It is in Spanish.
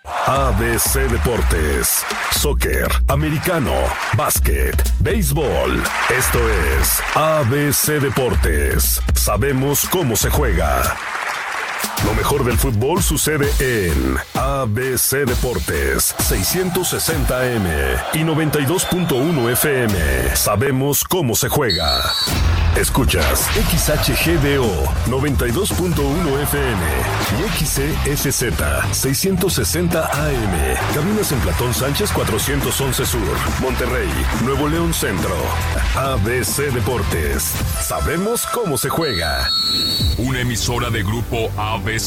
ABC Deportes, soccer, americano, básquet, béisbol. Esto es ABC Deportes. Sabemos cómo se juega. Lo mejor del fútbol sucede en ABC Deportes, 660 AM y 92.1 FM. Sabemos cómo se juega. Escuchas XHGDO 92.1 FM y XCSZ 660 AM. Cabinas en Platón Sánchez 411 Sur, Monterrey, Nuevo León Centro. ABC Deportes. Sabemos cómo se juega. Una emisora de grupo ABC.